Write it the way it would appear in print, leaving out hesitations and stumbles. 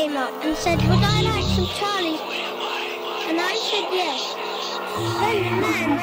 came up and said, would I like some Charlie's? And I said yes. Then the man